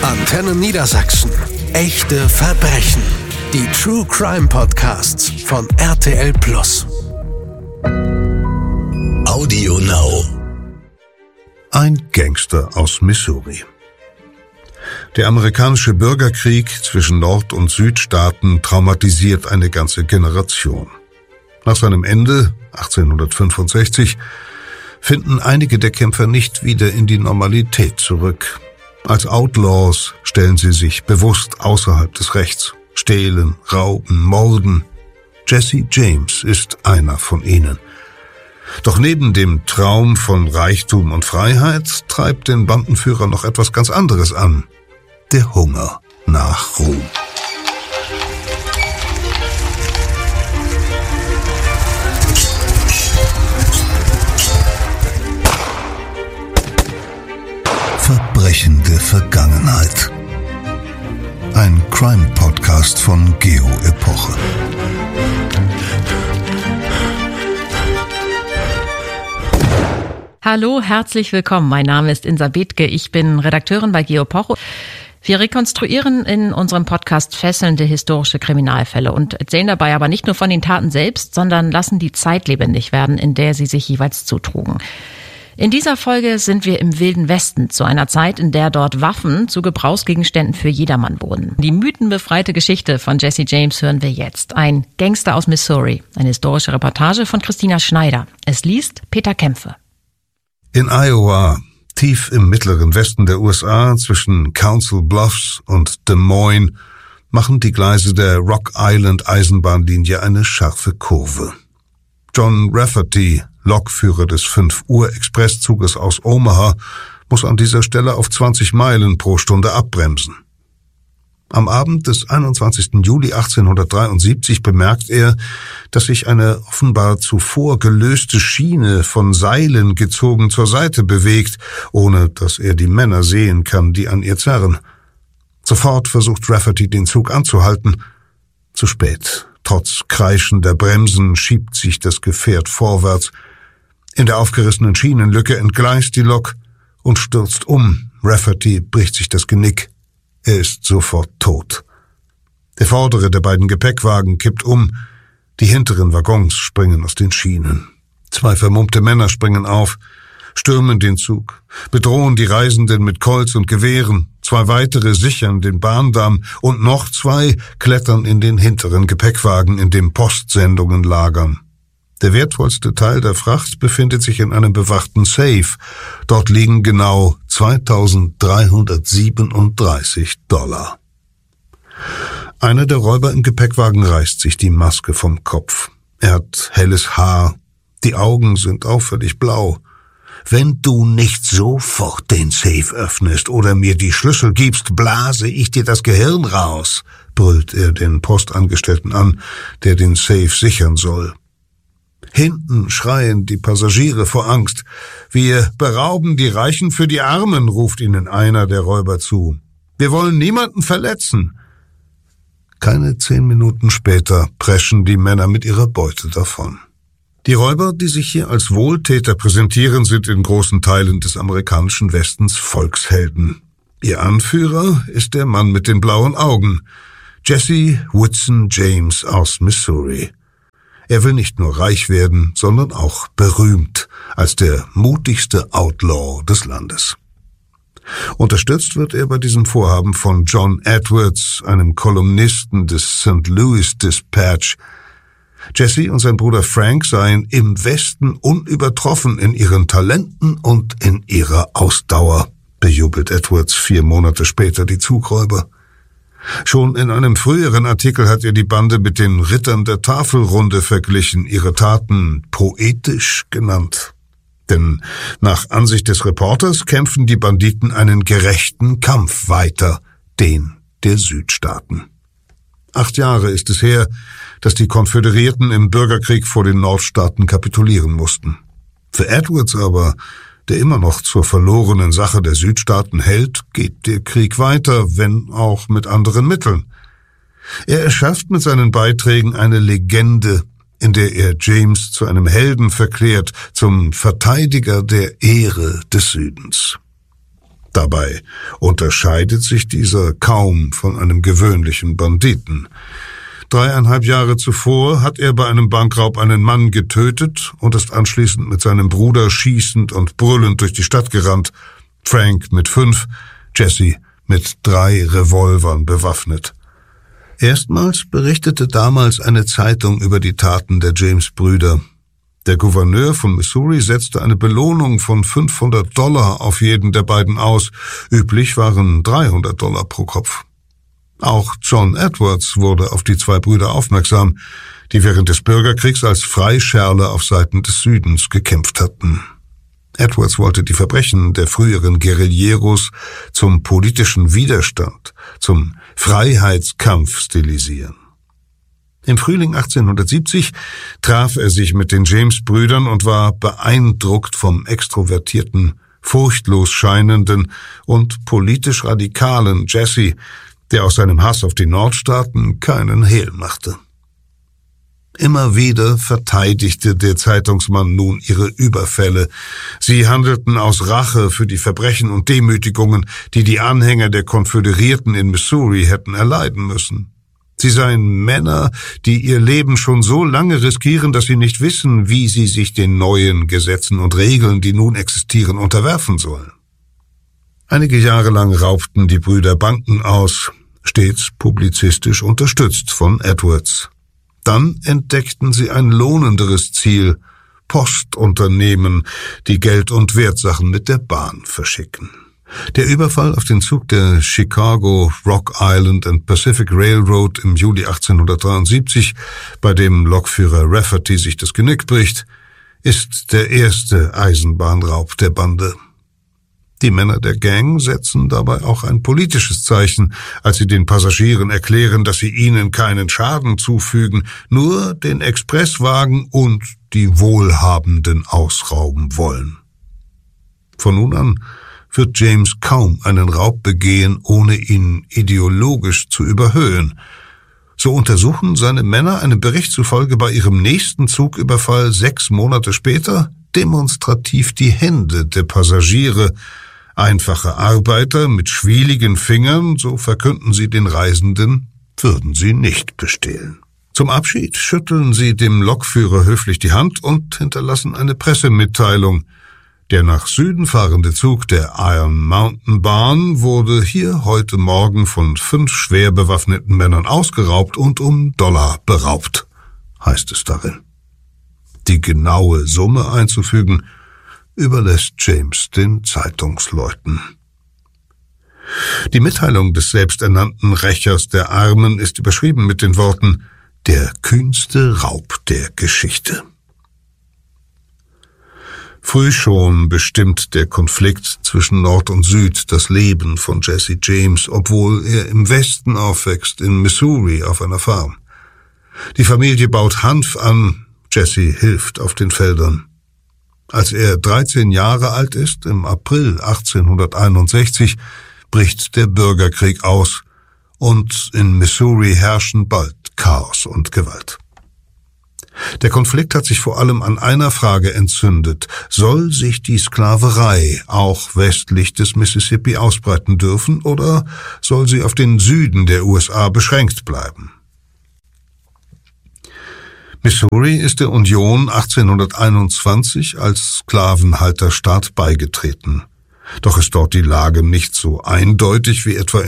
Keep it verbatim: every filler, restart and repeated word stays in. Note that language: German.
Antenne Niedersachsen. Echte Verbrechen. Die True Crime Podcasts von R T L Plus. Audio Now. Ein Gangster aus Missouri. Der amerikanische Bürgerkrieg zwischen Nord- und Südstaaten traumatisiert eine ganze Generation. Nach seinem Ende, achtzehnhundertfünfundsechzig, finden einige der Kämpfer nicht wieder in die Normalität zurück. Als Outlaws stellen sie sich bewusst außerhalb des Rechts, stehlen, rauben, morden. Jesse James ist einer von ihnen. Doch neben dem Traum von Reichtum und Freiheit treibt den Bandenführer noch etwas ganz anderes an: der Hunger nach Ruhm. Verbrechende Vergangenheit. Ein Crime-Podcast von Geo Epoche. Hallo, herzlich willkommen. Mein Name ist Insa Bethke. Ich bin Redakteurin bei Geo Epoche. Wir rekonstruieren in unserem Podcast fesselnde historische Kriminalfälle und erzählen dabei aber nicht nur von den Taten selbst, sondern lassen die Zeit lebendig werden, in der sie sich jeweils zutrugen. In dieser Folge sind wir im Wilden Westen, zu einer Zeit, in der dort Waffen zu Gebrauchsgegenständen für jedermann wurden. Die mythenbefreite Geschichte von Jesse James hören wir jetzt. Ein Gangster aus Missouri. Eine historische Reportage von Christina Schneider. Es liest Peter Kämpfe. In Iowa, tief im mittleren Westen der U S A, zwischen Council Bluffs und Des Moines, machen die Gleise der Rock Island Eisenbahnlinie eine scharfe Kurve. John Rafferty, Lokführer des fünf Uhr Expresszuges aus Omaha, muss an dieser Stelle auf zwanzig Meilen pro Stunde abbremsen. Am Abend des einundzwanzigsten Juli achtzehnhundertdreiundsiebzig bemerkt er, dass sich eine offenbar zuvor gelöste Schiene von Seilen gezogen zur Seite bewegt, ohne dass er die Männer sehen kann, die an ihr zerren. Sofort versucht Rafferty, den Zug anzuhalten. Zu spät. Trotz kreischender Bremsen schiebt sich das Gefährt vorwärts. In der aufgerissenen Schienenlücke entgleist die Lok und stürzt um. Rafferty bricht sich das Genick. Er ist sofort tot. Der vordere der beiden Gepäckwagen kippt um. Die hinteren Waggons springen aus den Schienen. Zwei vermummte Männer springen auf, stürmen den Zug, bedrohen die Reisenden mit Colts und Gewehren. Zwei weitere sichern den Bahndamm und noch zwei klettern in den hinteren Gepäckwagen, in dem Postsendungen lagern. Der wertvollste Teil der Fracht befindet sich in einem bewachten Safe. Dort liegen genau zweitausenddreihundertsiebenunddreißig Dollar. Einer der Räuber im Gepäckwagen reißt sich die Maske vom Kopf. Er hat helles Haar, die Augen sind auffällig blau. »Wenn du nicht sofort den Safe öffnest oder mir die Schlüssel gibst, blase ich dir das Gehirn raus«, brüllt er den Postangestellten an, der den Safe sichern soll. Hinten schreien die Passagiere vor Angst. »Wir berauben die Reichen für die Armen«, ruft ihnen einer der Räuber zu. »Wir wollen niemanden verletzen.« Keine zehn Minuten später preschen die Männer mit ihrer Beute davon. Die Räuber, die sich hier als Wohltäter präsentieren, sind in großen Teilen des amerikanischen Westens Volkshelden. Ihr Anführer ist der Mann mit den blauen Augen, Jesse Woodson James aus Missouri. Er will nicht nur reich werden, sondern auch berühmt als der mutigste Outlaw des Landes. Unterstützt wird er bei diesem Vorhaben von John Edwards, einem Kolumnisten des Saint Louis Dispatch. Jesse und sein Bruder Frank seien im Westen unübertroffen in ihren Talenten und in ihrer Ausdauer, bejubelt Edwards vier Monate später die Zugräuber. Schon in einem früheren Artikel hat er die Bande mit den Rittern der Tafelrunde verglichen, ihre Taten poetisch genannt. Denn nach Ansicht des Reporters kämpfen die Banditen einen gerechten Kampf weiter, den der Südstaaten. Acht Jahre ist es her, dass die Konföderierten im Bürgerkrieg vor den Nordstaaten kapitulieren mussten. Für Edwards aber, der immer noch zur verlorenen Sache der Südstaaten hält, geht der Krieg weiter, wenn auch mit anderen Mitteln. Er erschafft mit seinen Beiträgen eine Legende, in der er James zu einem Helden verklärt, zum Verteidiger der Ehre des Südens. Dabei unterscheidet sich dieser kaum von einem gewöhnlichen Banditen. Dreieinhalb Jahre zuvor hat er bei einem Bankraub einen Mann getötet und ist anschließend mit seinem Bruder schießend und brüllend durch die Stadt gerannt. Frank mit fünf, Jesse mit drei Revolvern bewaffnet. Erstmals berichtete damals eine Zeitung über die Taten der James-Brüder. Der Gouverneur von Missouri setzte eine Belohnung von fünfhundert Dollar auf jeden der beiden aus. Üblich waren dreihundert Dollar pro Kopf. Auch John Edwards wurde auf die zwei Brüder aufmerksam, die während des Bürgerkriegs als Freischärler auf Seiten des Südens gekämpft hatten. Edwards wollte die Verbrechen der früheren Guerilleros zum politischen Widerstand, zum Freiheitskampf stilisieren. Im Frühling achtzehnhundertsiebzig traf er sich mit den James-Brüdern und war beeindruckt vom extrovertierten, furchtlos scheinenden und politisch radikalen Jesse, der aus seinem Hass auf die Nordstaaten keinen Hehl machte. Immer wieder verteidigte der Zeitungsmann nun ihre Überfälle. Sie handelten aus Rache für die Verbrechen und Demütigungen, die die Anhänger der Konföderierten in Missouri hätten erleiden müssen. Sie seien Männer, die ihr Leben schon so lange riskieren, dass sie nicht wissen, wie sie sich den neuen Gesetzen und Regeln, die nun existieren, unterwerfen sollen. Einige Jahre lang raubten die Brüder Banken aus, stets publizistisch unterstützt von Edwards. Dann entdeckten sie ein lohnenderes Ziel, Postunternehmen, die Geld- und Wertsachen mit der Bahn verschicken. Der Überfall auf den Zug der Chicago, Rock Island and Pacific Railroad im Juli achtzehnhundertdreiundsiebzig, bei dem Lokführer Rafferty sich das Genick bricht, ist der erste Eisenbahnraub der Bande. Die Männer der Gang setzen dabei auch ein politisches Zeichen, als sie den Passagieren erklären, dass sie ihnen keinen Schaden zufügen, nur den Expresswagen und die Wohlhabenden ausrauben wollen. Von nun an wird James kaum einen Raub begehen, ohne ihn ideologisch zu überhöhen. So untersuchen seine Männer einem Bericht zufolge bei ihrem nächsten Zugüberfall sechs Monate später demonstrativ die Hände der Passagiere. Einfache Arbeiter mit schwieligen Fingern, so verkünden sie den Reisenden, würden sie nicht bestehlen. Zum Abschied schütteln sie dem Lokführer höflich die Hand und hinterlassen eine Pressemitteilung. Der nach Süden fahrende Zug der Iron Mountain Bahn wurde hier heute Morgen von fünf schwer bewaffneten Männern ausgeraubt und um Dollar beraubt, heißt es darin. Die genaue Summe einzufügen, überlässt James den Zeitungsleuten. Die Mitteilung des selbsternannten Rächers der Armen ist überschrieben mit den Worten »Der kühnste Raub der Geschichte«. Früh schon bestimmt der Konflikt zwischen Nord und Süd das Leben von Jesse James, obwohl er im Westen aufwächst, in Missouri auf einer Farm. Die Familie baut Hanf an, Jesse hilft auf den Feldern. Als er dreizehn Jahre alt ist, im April achtzehnhunderteinundsechzig, bricht der Bürgerkrieg aus und in Missouri herrschen bald Chaos und Gewalt. Der Konflikt hat sich vor allem an einer Frage entzündet: Soll sich die Sklaverei auch westlich des Mississippi ausbreiten dürfen oder soll sie auf den Süden der U S A beschränkt bleiben? Missouri ist der Union achtzehnhunderteinundzwanzig als Sklavenhalterstaat beigetreten. Doch ist dort die Lage nicht so eindeutig wie etwa